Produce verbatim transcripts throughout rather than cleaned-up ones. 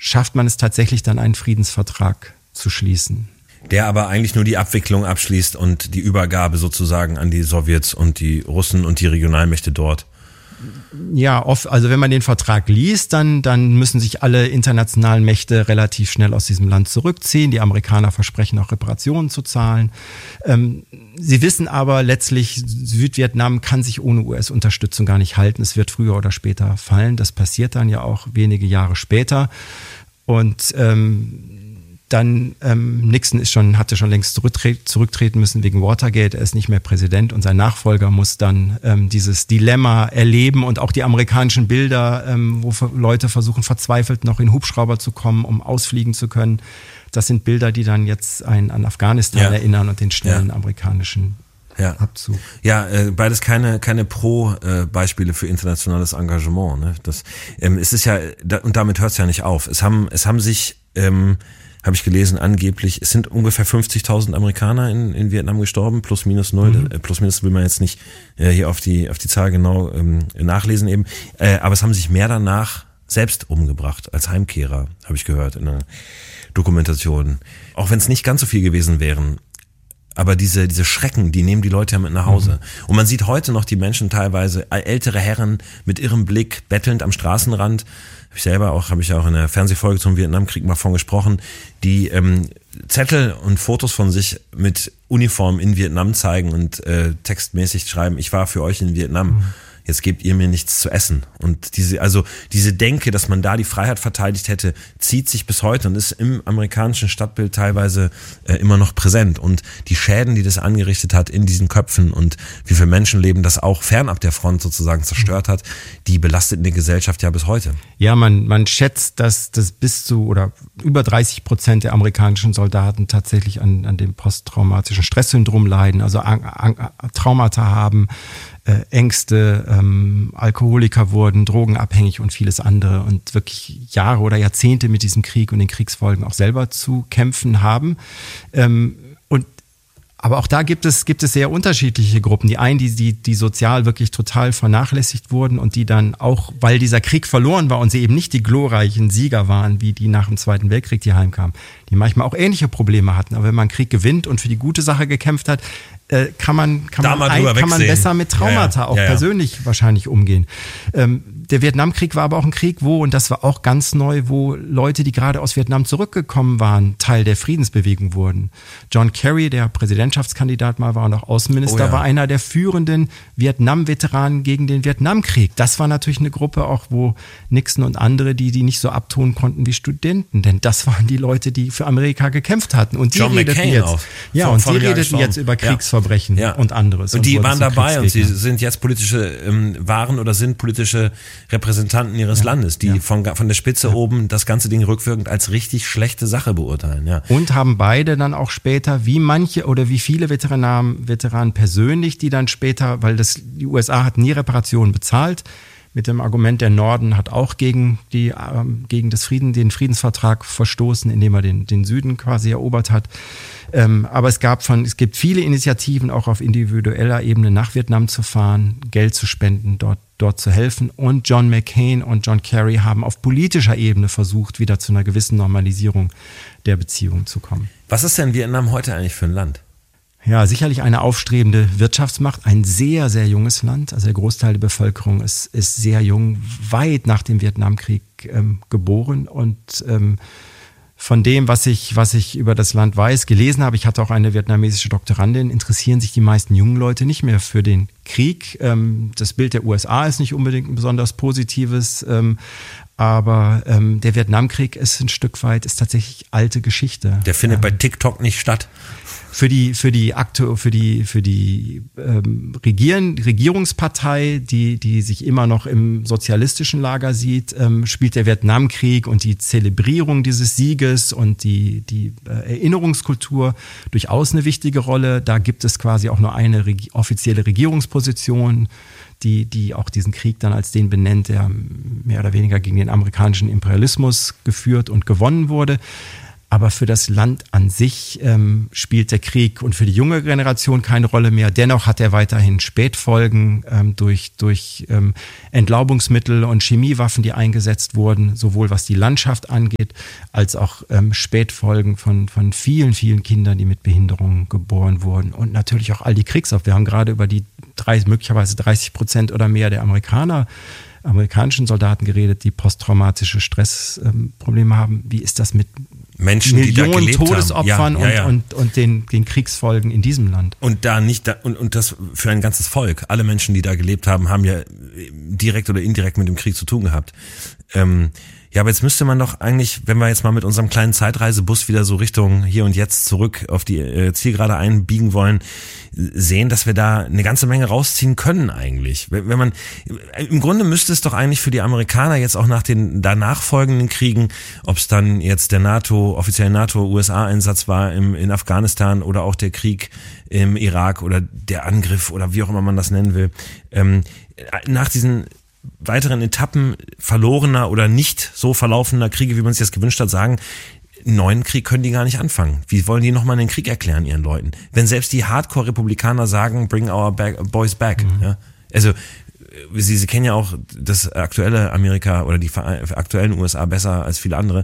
schafft man es tatsächlich dann, einen Friedensvertrag zu schließen. Der aber eigentlich nur die Abwicklung abschließt und die Übergabe sozusagen an die Sowjets und die Russen und die Regionalmächte dort. Ja, oft, also wenn man den Vertrag liest, dann, dann müssen sich alle internationalen Mächte relativ schnell aus diesem Land zurückziehen. Die Amerikaner versprechen auch Reparationen zu zahlen. Ähm, sie wissen aber letztlich, Südvietnam kann sich ohne U S-Unterstützung gar nicht halten. Es wird früher oder später fallen. Das passiert dann ja auch wenige Jahre später. Und ähm, Dann ähm, Nixon ist schon, hatte schon längst zurücktre- zurücktreten müssen wegen Watergate. Er ist nicht mehr Präsident und sein Nachfolger muss dann ähm, dieses Dilemma erleben und auch die amerikanischen Bilder, ähm, wo Leute versuchen verzweifelt noch in Hubschrauber zu kommen, um ausfliegen zu können. Das sind Bilder, die dann jetzt einen an Afghanistan ja. erinnern und den schnellen ja. amerikanischen ja. Abzug. Ja, äh, beides keine keine Pro-Beispiele äh, für internationales Engagement. Ne? Das, ähm, es ist ja, da, und damit hört es ja nicht auf. Es haben es haben sich ähm, habe ich gelesen, angeblich, es sind ungefähr fünfzigtausend Amerikaner in, in Vietnam gestorben, plus minus null, mhm. äh, plus minus will man jetzt nicht äh, hier auf die auf die Zahl genau ähm, nachlesen eben, äh, aber es haben sich mehr danach selbst umgebracht als Heimkehrer, habe ich gehört in einer Dokumentation. Auch wenn es nicht ganz so viel gewesen wären, aber diese diese Schrecken, die nehmen die Leute ja mit nach Hause. Mhm. Und man sieht heute noch die Menschen teilweise, ältere Herren mit ihrem Blick bettelnd am Straßenrand. Habe ich selber auch, habe ich auch in der Fernsehfolge zum Vietnamkrieg mal von gesprochen, die ähm, Zettel und Fotos von sich mit Uniform in Vietnam zeigen und äh, textmäßig schreiben, ich war für euch in Vietnam. Mhm. Jetzt gebt ihr mir nichts zu essen. Und diese, also diese Denke, dass man da die Freiheit verteidigt hätte, zieht sich bis heute und ist im amerikanischen Stadtbild teilweise äh, immer noch präsent. Und die Schäden, die das angerichtet hat in diesen Köpfen und wie viele Menschenleben das auch fernab der Front sozusagen zerstört hat, die belastet die Gesellschaft ja bis heute. Ja, man, man schätzt, dass das bis zu oder über dreißig Prozent der amerikanischen Soldaten tatsächlich an, an dem posttraumatischen Stresssyndrom leiden, also an, an, Traumata haben, Äh, Ängste, ähm, Alkoholiker wurden, drogenabhängig und vieles andere und wirklich Jahre oder Jahrzehnte mit diesem Krieg und den Kriegsfolgen auch selber zu kämpfen haben. Ähm, und aber auch da gibt es, gibt es sehr unterschiedliche Gruppen. Die einen, die, die, die sozial wirklich total vernachlässigt wurden und die dann auch, weil dieser Krieg verloren war und sie eben nicht die glorreichen Sieger waren, wie die nach dem Zweiten Weltkrieg, die heimkamen, die manchmal auch ähnliche Probleme hatten. Aber wenn man einen Krieg gewinnt und für die gute Sache gekämpft hat, kann man, kann man, ein, kann man besser mit Traumata ja, ja. auch ja, ja. persönlich wahrscheinlich umgehen. Ähm, der Vietnamkrieg war aber auch ein Krieg, wo, und das war auch ganz neu, wo Leute, die gerade aus Vietnam zurückgekommen waren, Teil der Friedensbewegung wurden. John Kerry, der Präsidentschaftskandidat mal war und auch Außenminister, oh ja. war einer der führenden Vietnam-Veteranen gegen den Vietnamkrieg. Das war natürlich eine Gruppe auch, wo Nixon und andere, die die nicht so abtun konnten wie Studenten, denn das waren die Leute, die für Amerika gekämpft hatten. Und die John redeten McCain jetzt, auch. ja, Von, und von die redeten jetzt über Kriegsverbrechen. Verbrechen ja. und anderes. Und die und waren dabei und sie sind jetzt politische, ähm, waren oder sind politische Repräsentanten ihres ja. Landes, die ja. von, von der Spitze ja. oben das ganze Ding rückwirkend als richtig schlechte Sache beurteilen. Ja. Und haben beide dann auch später, wie manche oder wie viele Veteranen, Veteranen persönlich, die dann später, weil das, die U S A hat nie Reparationen bezahlt, mit dem Argument, der Norden hat auch gegen, die, ähm, gegen das Frieden, den Friedensvertrag verstoßen, indem er den, den Süden quasi erobert hat. Ähm, aber es gab von, es gibt viele Initiativen, auch auf individueller Ebene nach Vietnam zu fahren, Geld zu spenden, dort, dort zu helfen. Und John McCain und John Kerry haben auf politischer Ebene versucht, wieder zu einer gewissen Normalisierung der Beziehungen zu kommen. Was ist denn Vietnam heute eigentlich für ein Land? Ja, sicherlich eine aufstrebende Wirtschaftsmacht, ein sehr, sehr junges Land. Also der Großteil der Bevölkerung ist, ist sehr jung, weit nach dem Vietnamkrieg ähm, geboren. Und ähm, von dem, was ich, was ich über das Land weiß, gelesen habe, ich hatte auch eine vietnamesische Doktorandin, interessieren sich die meisten jungen Leute nicht mehr für den Krieg. Ähm, das Bild der U S A ist nicht unbedingt ein besonders positives, ähm, aber ähm, der Vietnamkrieg ist ein Stück weit, ist tatsächlich alte Geschichte. Der findet ähm, bei TikTok nicht statt. Für die für die Akte für die für die ähm, Regieren, Regierungspartei, die die sich immer noch im sozialistischen Lager sieht, ähm, spielt der Vietnamkrieg und die Zelebrierung dieses Sieges und die die äh, Erinnerungskultur durchaus eine wichtige Rolle. Da gibt es quasi auch nur eine reg- offizielle Regierungsposition, die die auch diesen Krieg dann als den benennt, der mehr oder weniger gegen den amerikanischen Imperialismus geführt und gewonnen wurde. Aber für das Land an sich ähm, spielt der Krieg und für die junge Generation keine Rolle mehr. Dennoch hat er weiterhin Spätfolgen ähm, durch, durch ähm, Entlaubungsmittel und Chemiewaffen, die eingesetzt wurden, sowohl was die Landschaft angeht, als auch ähm, Spätfolgen von, von vielen, vielen Kindern, die mit Behinderungen geboren wurden. Und natürlich auch all die Kriegsopfer. Wir haben gerade über die drei, möglicherweise dreißig Prozent oder mehr der Amerikaner amerikanischen Soldaten geredet, die posttraumatische Stressprobleme ähm, haben. Wie ist das mit Menschen, Millionen die da gelebt Todesopfern haben. Ja, ja, ja. und, und, und den, den Kriegsfolgen in diesem Land? Und da nicht, da, und, und das für ein ganzes Volk. Alle Menschen, die da gelebt haben, haben ja direkt oder indirekt mit dem Krieg zu tun gehabt. Ähm, Ja, aber jetzt müsste man doch eigentlich, wenn wir jetzt mal mit unserem kleinen Zeitreisebus wieder so Richtung hier und jetzt zurück auf die äh, Zielgerade einbiegen wollen, sehen, dass wir da eine ganze Menge rausziehen können eigentlich. Wenn, wenn man, im Grunde müsste es doch eigentlich für die Amerikaner jetzt auch nach den danach folgenden Kriegen, ob es dann jetzt der NATO, offizielle NATO-U S A-Einsatz war im, in Afghanistan oder auch der Krieg im Irak oder der Angriff oder wie auch immer man das nennen will, ähm, nach diesen weiteren Etappen verlorener oder nicht so verlaufender Kriege, wie man sich das gewünscht hat, sagen, einen neuen Krieg können die gar nicht anfangen. Wie wollen die nochmal einen Krieg erklären ihren Leuten? Wenn selbst die Hardcore-Republikaner sagen, bring our back, boys back. Mhm. Ja? Also Sie, Sie kennen ja auch das aktuelle Amerika oder die aktuellen U S A besser als viele andere.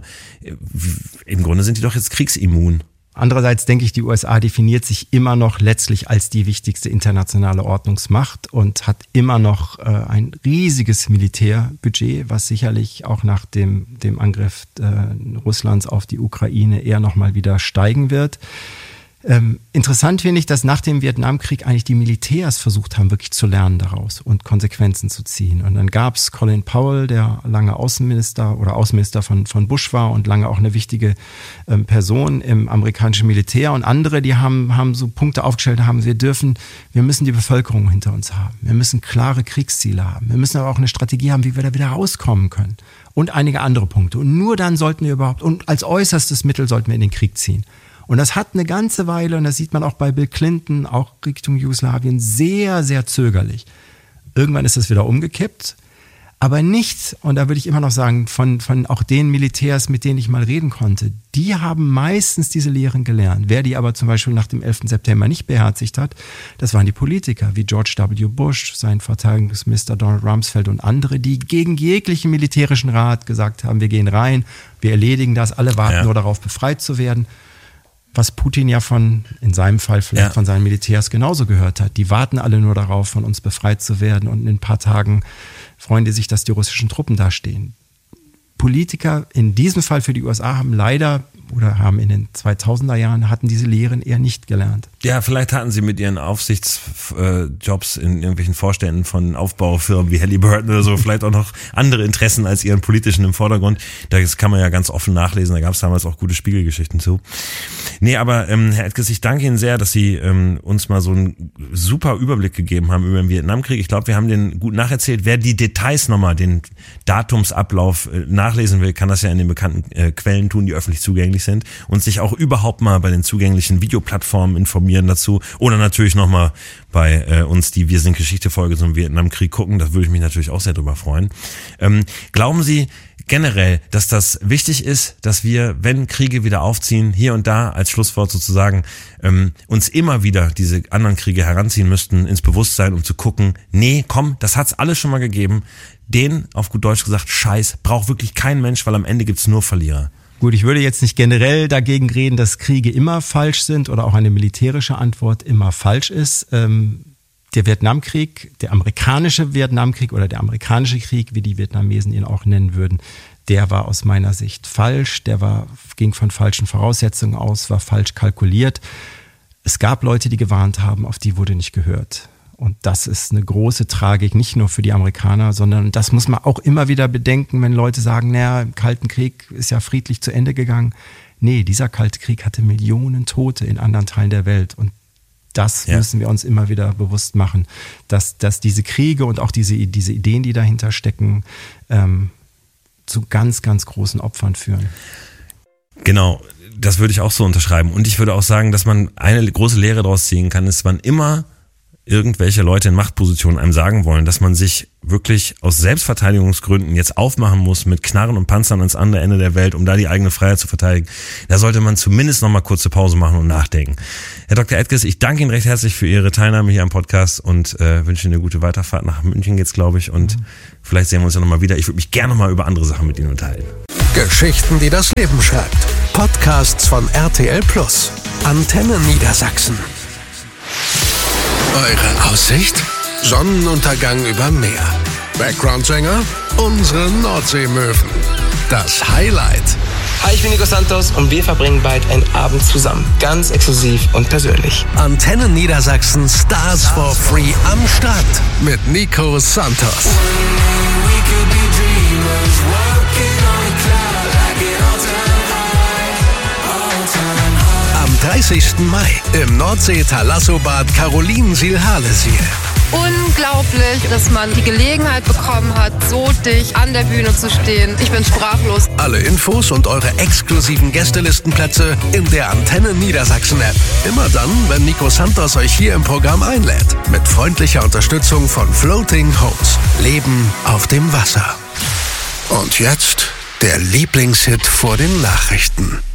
Im Grunde sind die doch jetzt kriegsimmun. Andererseits denke ich, die U S A definiert sich immer noch letztlich als die wichtigste internationale Ordnungsmacht und hat immer noch äh, ein riesiges Militärbudget, was sicherlich auch nach dem, dem Angriff äh, Russlands auf die Ukraine eher nochmal wieder steigen wird. Ähm, interessant finde ich, dass nach dem Vietnamkrieg eigentlich die Militärs versucht haben, wirklich zu lernen daraus und Konsequenzen zu ziehen. Und dann gab es Colin Powell, der lange Außenminister oder Außenminister von, von Bush war und lange auch eine wichtige ähm, Person im amerikanischen Militär. Und andere, die haben, haben so Punkte aufgestellt, haben, wir dürfen, wir müssen die Bevölkerung hinter uns haben. Wir müssen klare Kriegsziele haben. Wir müssen aber auch eine Strategie haben, wie wir da wieder rauskommen können. Und einige andere Punkte. Und nur dann sollten wir überhaupt, und als äußerstes Mittel sollten wir in den Krieg ziehen. Und das hat eine ganze Weile, und das sieht man auch bei Bill Clinton, auch Richtung Jugoslawien, sehr, sehr zögerlich. Irgendwann ist es wieder umgekippt, aber nicht, und da würde ich immer noch sagen, von, von auch den Militärs, mit denen ich mal reden konnte, die haben meistens diese Lehren gelernt. Wer die aber zum Beispiel nach dem elften September nicht beherzigt hat, das waren die Politiker, wie George W. Bush, sein Verteidigungsminister Donald Rumsfeld und andere, die gegen jeglichen militärischen Rat gesagt haben, wir gehen rein, wir erledigen das, alle warten ja. nur darauf, befreit zu werden. Was Putin ja von, in seinem Fall vielleicht ja. von seinen Militärs genauso gehört hat. Die warten alle nur darauf, von uns befreit zu werden und in ein paar Tagen freuen die sich, dass die russischen Truppen dastehen. Politiker in diesem Fall für die U S A haben leider oder haben in den zweitausender Jahren hatten diese Lehren eher nicht gelernt. Ja, vielleicht hatten sie mit ihren Aufsichtsjobs in irgendwelchen Vorständen von Aufbaufirmen wie Halliburton oder so vielleicht auch noch andere Interessen als ihren politischen im Vordergrund. Das kann man ja ganz offen nachlesen, da gab es damals auch gute Spiegelgeschichten zu. Nee, aber ähm, Herr Edges, ich danke Ihnen sehr, dass Sie ähm, uns mal so einen super Überblick gegeben haben über den Vietnamkrieg. Ich glaube, wir haben den gut nacherzählt. Wer die Details nochmal, den Datumsablauf äh, nachlesen will, kann das ja in den bekannten äh, Quellen tun, die öffentlich zugänglich sind und sich auch überhaupt mal bei den zugänglichen Videoplattformen informieren dazu oder natürlich nochmal bei äh, uns die Wir sind Geschichte-Folge zum Vietnamkrieg gucken. Da würde ich mich natürlich auch sehr drüber freuen. Ähm, glauben Sie generell, dass das wichtig ist, dass wir, wenn Kriege wieder aufziehen, hier und da als Schlusswort sozusagen ähm, uns immer wieder diese anderen Kriege heranziehen müssten ins Bewusstsein, um zu gucken, nee, komm, das hat's alles schon mal gegeben. Den, auf gut Deutsch gesagt, Scheiß, braucht wirklich kein Mensch, weil am Ende gibt's nur Verlierer. Gut, ich würde jetzt nicht generell dagegen reden, dass Kriege immer falsch sind oder auch eine militärische Antwort immer falsch ist. Ähm, der Vietnamkrieg, der amerikanische Vietnamkrieg oder der amerikanische Krieg, wie die Vietnamesen ihn auch nennen würden, der war aus meiner Sicht falsch. Der war, ging von falschen Voraussetzungen aus, war falsch kalkuliert. Es gab Leute, die gewarnt haben, auf die wurde nicht gehört. Und das ist eine große Tragik, nicht nur für die Amerikaner, sondern das muss man auch immer wieder bedenken, wenn Leute sagen, naja, im Kalten Krieg ist ja friedlich zu Ende gegangen. Nee, dieser Kalte Krieg hatte Millionen Tote in anderen Teilen der Welt. Und das ja. müssen wir uns immer wieder bewusst machen, dass, dass diese Kriege und auch diese, diese Ideen, die dahinter stecken, ähm, zu ganz, ganz großen Opfern führen. Genau, das würde ich auch so unterschreiben. Und ich würde auch sagen, dass man eine große Lehre daraus ziehen kann, ist, wann immer irgendwelche Leute in Machtpositionen einem sagen wollen, dass man sich wirklich aus Selbstverteidigungsgründen jetzt aufmachen muss, mit Knarren und Panzern ans andere Ende der Welt, um da die eigene Freiheit zu verteidigen, da sollte man zumindest noch mal kurze Pause machen und nachdenken. Herr Doktor Edges, ich danke Ihnen recht herzlich für Ihre Teilnahme hier am Podcast und äh, wünsche Ihnen eine gute Weiterfahrt. Nach München geht's, glaube ich, und mhm. vielleicht sehen wir uns ja noch mal wieder. Ich würde mich gerne noch mal über andere Sachen mit Ihnen unterhalten. Geschichten, die das Leben schreibt. Podcasts von R T L Plus. Antenne Niedersachsen. Eure Aussicht? Sonnenuntergang über Meer. Background-Sänger? Unsere Nordseemöwen. Das Highlight. Hi, ich bin Nico Santos und wir verbringen bald einen Abend zusammen. Ganz exklusiv und persönlich. Antenne Niedersachsen Stars for Free am Start mit Nico Santos. Am dreißigsten Mai im Nordsee-Thalasso-Bad Carolinensiel-Harlesiel. Unglaublich, dass man die Gelegenheit bekommen hat, so dicht an der Bühne zu stehen. Ich bin sprachlos. Alle Infos und eure exklusiven Gästelistenplätze in der Antenne Niedersachsen-App. Immer dann, wenn Nico Santos euch hier im Programm einlädt. Mit freundlicher Unterstützung von Floating Homes. Leben auf dem Wasser. Und jetzt der Lieblingshit vor den Nachrichten.